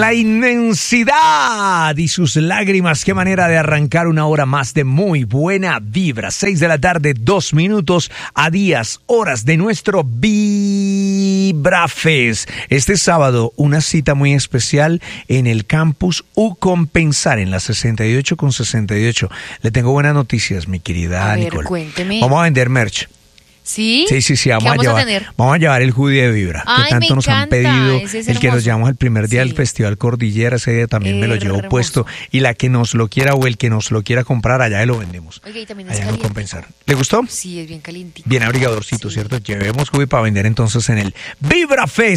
la inmensidad y sus lágrimas. Qué manera de arrancar una hora más de muy buena vibra. 6 de la tarde, 2 minutos a días, horas de nuestro VibraFest. Este sábado, una cita muy especial en el campus Ucompensar, en la 68 con 68. Le tengo buenas noticias, mi querida Nicole. Cuénteme. Vamos a vender merch. ¿Sí? Sí. Vamos a llevar el hoodie de Vibra. Ay, que tanto me nos han encanta. pedido. Ese es el que nos hermoso. llevamos el primer día Sí. del Festival Cordillera. Ese día también me lo llevo Hermoso. puesto. Y la que nos lo quiera o el que nos lo quiera comprar, allá lo vendemos. Oiga, y también es Allá en caliente. Compensar. ¿Le gustó? Sí, es bien calientito. Bien abrigadorcito, Sí. ¿cierto? Llevemos hoodie para vender entonces en el VibraFest.